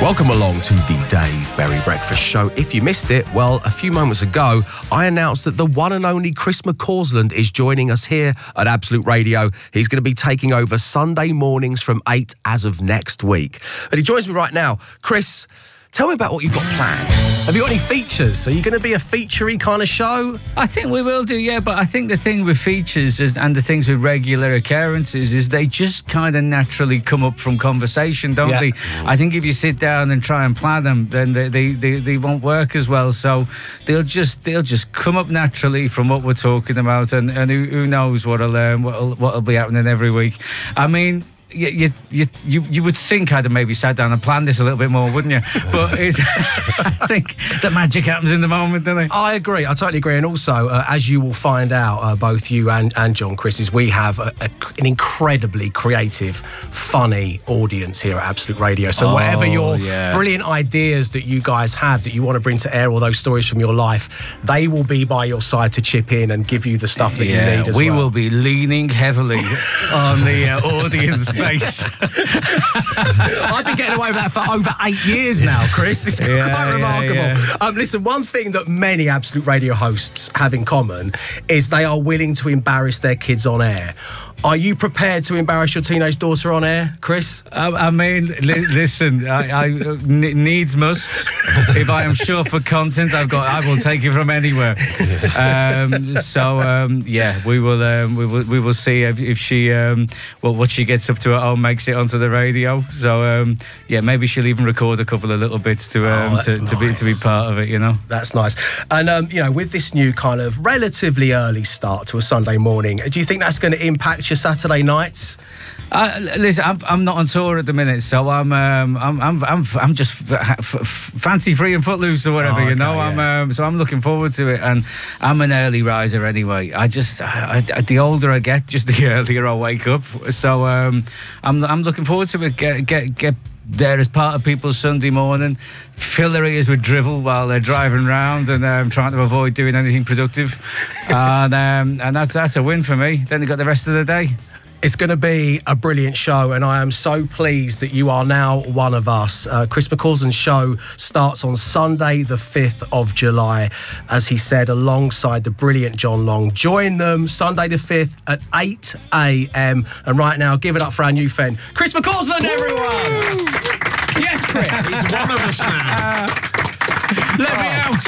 Welcome along to the Dave Berry Breakfast Show. If you missed it, well, a few moments ago, I announced that the one and only Chris McCausland is joining us here at Absolute Radio. He's going to be taking over Sunday mornings from 8 as of next week. And he joins me right now. Chris, tell me about what you've got planned. Have you got any features? Are you going to be a feature-y kind of show? I think we will do, yeah, but I think the thing with features and the things with regular occurrences is they just kind of naturally come up from conversation, don't they? I think if you sit down and try and plan them, then they won't work as well. So they'll just come up naturally from what we're talking about, and who knows what'll be happening every week. I mean, you would think I'd have maybe sat down and planned this a little bit more, wouldn't you? But I think the magic happens in the moment, doesn't it? I agree. I totally agree. And also, as you will find out, both you and John, Chris, is we have an incredibly creative, funny audience here at Absolute Radio. So whatever your brilliant ideas that you guys have that you want to bring to air, all those stories from your life, they will be by your side to chip in and give you the stuff that you need as well. We will be leaning heavily on the audience. I've been getting away with that for over 8 years now, Chris. It's quite remarkable. Yeah. Listen, one thing that many Absolute Radio hosts have in common is they are willing to embarrass their kids on air. Are you prepared to embarrass your teenage daughter on air, Chris? I mean, listen, I needs must. If I am short for content, I will take it from anywhere. We will see if she what she gets up to at home makes it onto the radio. So maybe she'll even record a couple of little bits to be part of it. You know, that's nice. And with this new kind of relatively early start to a Sunday morning, do you think that's going to impact your Saturday nights? Listen, I'm not on tour at the minute, so I'm just fancy free and footloose or whatever, you know. So I'm looking forward to it, and I'm an early riser anyway. The older I get, just the earlier I wake up. So I'm looking forward to it. Get there as part of people's Sunday morning, fill their ears with drivel while they're driving around and trying to avoid doing anything productive, and that's a win for me. Then they got the rest of the day. It's going to be a brilliant show, and I am so pleased that you are now one of us. Chris McCausland's show starts on Sunday, the 5th of July, as he said, alongside the brilliant John Long. Join them Sunday the 5th at 8 a.m. And right now, give it up for our new friend, Chris McCausland, everyone! Yes, Chris. He's one of us now. Let me out!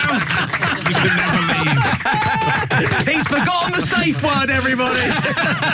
You can never leave. He's forgotten the safe word, everybody.